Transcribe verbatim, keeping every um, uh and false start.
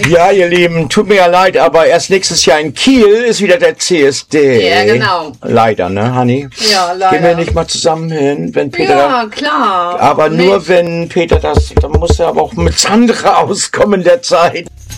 Ja, ihr Lieben, tut mir ja leid, aber erst nächstes Jahr in Kiel ist wieder der C S D. Ja, genau. Leider, ne, Hanni? Ja, leider. Gehen wir nicht mal zusammen hin, wenn Peter... Ja, klar. Aber Nicht. nur wenn Peter das... Da muss er aber auch mit Sandra auskommen in der Zeit.